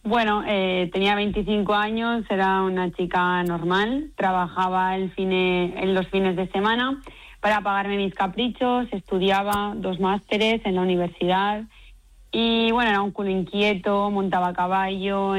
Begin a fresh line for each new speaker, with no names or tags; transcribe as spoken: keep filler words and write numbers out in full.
Bueno, eh, tenía veinticinco años, era una chica normal, trabajaba el fine, en los fines de semana para pagarme mis caprichos, estudiaba dos másteres en la universidad y bueno, era un culo inquieto, montaba a caballo.